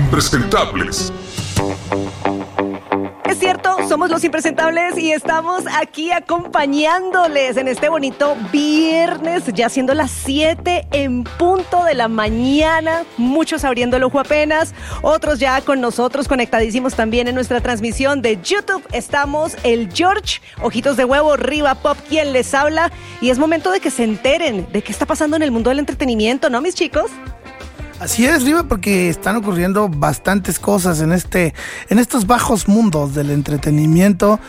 impresentables. Es cierto, somos los impresentables y estamos aquí acompañándoles en este bonito viernes, ya siendo las 7 en punto de la mañana, muchos abriendo el ojo apenas, otros ya con nosotros conectadísimos también en nuestra transmisión de YouTube. Estamos el George, Ojitos de Huevo, Riva Pop, quien les habla, y es momento de que se enteren de qué está pasando en el mundo del entretenimiento, ¿no, mis chicos? Así es, Riva, porque están ocurriendo bastantes cosas en estos bajos mundos del entretenimiento.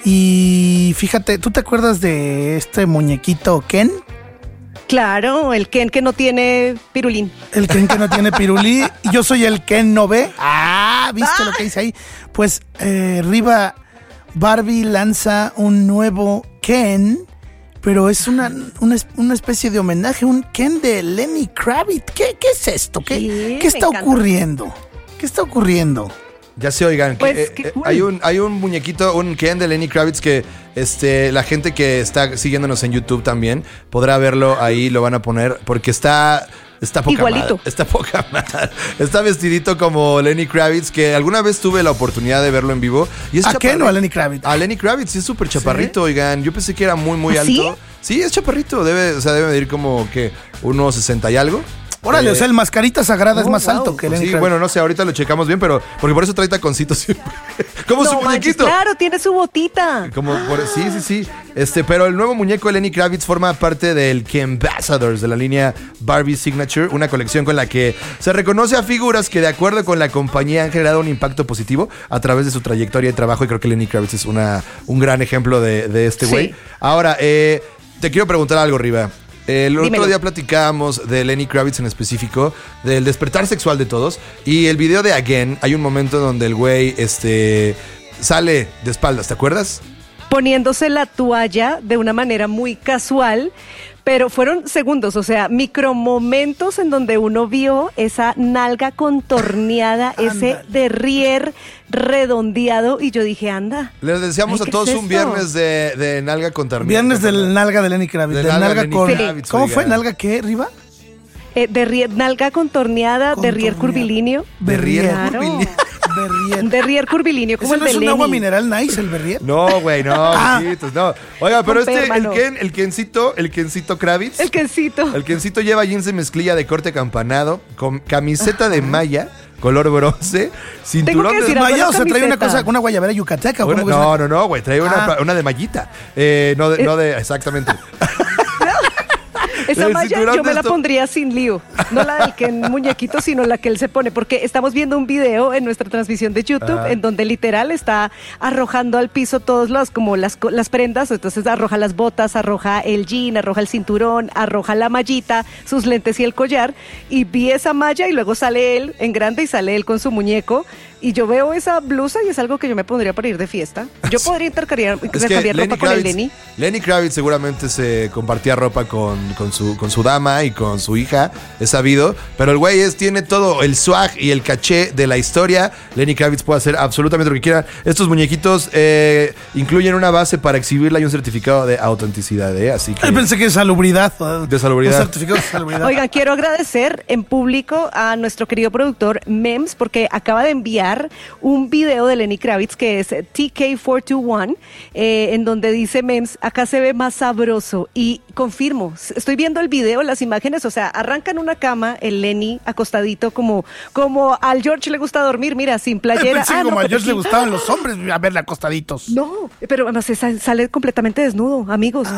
Y fíjate, ¿tú te acuerdas de este muñequito Ken? Claro, el Ken que no tiene pirulín. El Ken que no tiene pirulí. Y yo soy el Ken no ve. ¿Viste lo que dice ahí? Pues, Riva, Barbie lanza un nuevo Ken, pero es una especie de homenaje, un Ken de Lenny Kravitz. ¿Qué es esto? ¿Qué está ocurriendo? ¿Qué está ocurriendo? Ya se oigan, pues, cool. hay un muñequito, un Ken de Lenny Kravitz que la gente que está siguiéndonos en YouTube también podrá verlo ahí, lo van a poner, porque está poca igualito. Madre, está poca madre. Está vestidito como Lenny Kravitz, que alguna vez tuve la oportunidad de verlo en vivo. Y es ¿A Ken o a Lenny Kravitz? A Lenny Kravitz, sí, es súper chaparrito, ¿sí? Oigan. Yo pensé que era muy, muy alto. ¿Sí? Sí, es chaparrito, debe medir como que unos 60 y algo. Órale, o sea, el mascarita sagrada es más alto que Lenny Sí, Kravitz. bueno, no sé, ahorita lo checamos bien, pero porque por eso trae taconcitos siempre. Como No su manches, muñequito. claro, tiene su botita. Sí. Pero el nuevo muñeco de Lenny Kravitz forma parte del Kenbassadors, de la línea Barbie Signature, una colección con la que se reconoce a figuras que, de acuerdo con la compañía, han generado un impacto positivo a través de su trayectoria de trabajo, y creo que Lenny Kravitz es un gran ejemplo de este güey. Sí. Ahora, te quiero preguntar algo, Riva. El Dímelo. otro día platicábamos de Lenny Kravitz en específico, del despertar sexual de todos, y el video de Again, hay un momento donde el güey sale de espaldas, ¿te acuerdas? Poniéndose la toalla de una manera muy casual, pero fueron segundos, o sea, micromomentos en donde uno vio esa nalga contorneada, ese derrier redondeado, y yo dije, anda. Les deseamos a todos un viernes de nalga contorneada. Viernes del nalga de Lenny Kravitz. De nalga Lenny Kravitz, ¿Cómo oiga. fue? ¿Nalga qué, Riva? Nalga contorneada, derrier curvilíneo. Derrier Claro. curvilíneo. Derrier curvilíneo, como ¿Ese el no de es un Lenny. agua mineral nice, el Berrier? No, güey, no, chiquitos, no. Oiga, pero Hermano. el Kencito Kravitz. El quesito. El Kencito lleva jeans de mezclilla de corte campanado, con camiseta de malla, color bronce, cinturón Tengo que de decir algo. ¿Maya? O sea, trae una camiseta. cosa, una guayabera yucateca. ¿o Una- cómo que es? no, güey, trae una de mallita. No de, exactamente. Esa El malla cinturón yo me de la esto- pondría sin lío. No la del que muñequito, sino la que él se pone. Porque estamos viendo un video en nuestra transmisión de YouTube en donde literal está arrojando al piso todos los, como las prendas. Entonces arroja las botas, arroja el jean, arroja el cinturón, arroja la mallita, sus lentes y el collar. Y vi esa malla y luego sale él en grande y sale él con su muñeco. Y yo veo esa blusa y es algo que yo me pondría para ir de fiesta. Yo podría intercambiar ropa con el Lenny. Lenny Kravitz seguramente se compartía ropa con su dama y con su hija, es sabido, pero el güey tiene todo el swag y el caché de la historia. Lenny Kravitz puede hacer absolutamente lo que quiera. Estos muñequitos incluyen una base para exhibirla y un certificado de autenticidad, así que... Yo pensé que salubridad. De salubridad. Un certificado de salubridad. Oigan, quiero agradecer en público a nuestro querido productor Mems porque acaba de enviar un video de Lenny Kravitz que es TK421 en donde dice Mems, acá se ve más sabroso, y confirmo, estoy viendo el video, las imágenes, o sea, arranca en una cama el Lenny acostadito como al George le gusta dormir, mira, sin playera. Pensé que como a pero George le sí. gustaban los hombres a verle acostaditos. No, pero además sale completamente desnudo, amigos.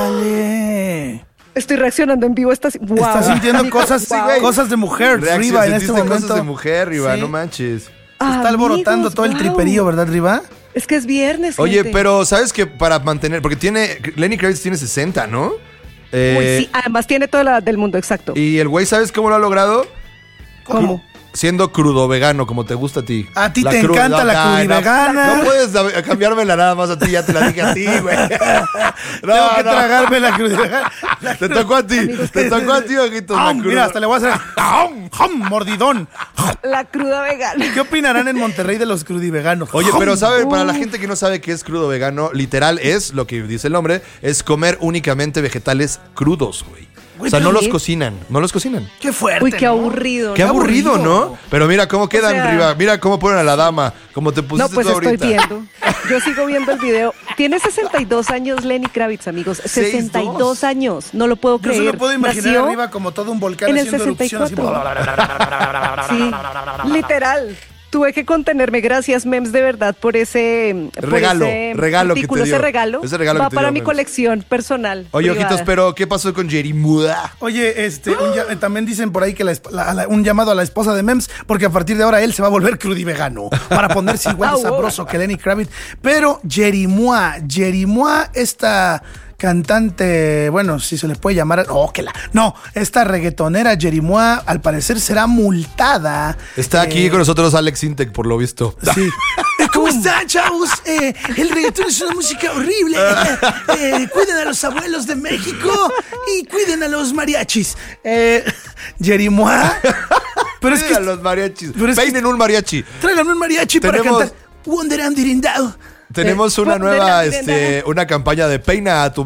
Ándale. Estoy reaccionando en vivo. Wow. Estás sintiendo cosas, Wow. cosas de mujer, Riva, en este Sentiste momento. cosas de mujer, Riva, Sí. no manches. Está alborotando Amigos, todo el wow. triperío, ¿verdad, Riva? Es que es viernes, Oye, gente. pero ¿sabes que para mantener? Porque Lenny Kravitz tiene 60, ¿no? Uy, sí, además tiene toda la del mundo, exacto. Y el güey, ¿sabes cómo lo ha logrado? ¿Cómo? Siendo crudo vegano, como te gusta a ti. A ti te encanta la crudivegana. No puedes cambiármela nada más a ti, ya te la dije a ti, güey. Tengo que tragarme la crudivegana. Te tocó a ti, te tocó a ti, ojitos. la Mira, hasta le voy a hacer mordidón. La cruda vegana. ¿Qué opinarán en Monterrey de los crudiveganos? Oye, pero sabe, para la gente que no sabe qué es crudo vegano, literal es, lo que dice el nombre, es comer únicamente vegetales crudos, güey. Güey, O sea, no pero los sí. cocinan, no los cocinan. Qué fuerte. Uy, qué ¿no? aburrido. Qué ¿no? aburrido, ¿no? Pero mira cómo quedan sea- arriba. Mira cómo ponen a la dama. Como te No, pusiste pues tú estoy ahorita. viendo. Yo sigo viendo el video. Tiene 62 años Lenny Kravitz, amigos. 62 años. No lo puedo Yo creer. solo puedo imaginar Nació arriba como todo un volcán en el haciendo erupción. Así, 64. Sí, literal. Tuve que contenerme. Gracias, Mems, de verdad, por ese Regalo que artículo, te dio. ese regalo. Ese regalo va que te para dio, mi Mems. colección personal. Oye, privada. ojitos, pero ¿qué pasó con Jerry Muda? Oye, también dicen por ahí que un llamado a la esposa de Mems, porque a partir de ahora él se va a volver crudivegano para ponerse igual de sabroso que Lenny Kravitz. Pero Jerimois, esta cantante, bueno, si se le puede llamar, esta reggaetonera Jerimois, al parecer será multada. Está aquí con nosotros Alex Intec, por lo visto. Sí. ¿Cómo están, chavos? El reggaetón es una música horrible. Cuiden a los abuelos de México y cuiden a los mariachis. Jerimois. Pero es que A los mariachis. pero es que- Peinen un mariachi. tráiganme un mariachi para Tenemos- cantar Wonder and Dirindao. Tenemos una Ponte nueva, la merenda. una campaña de peina a tu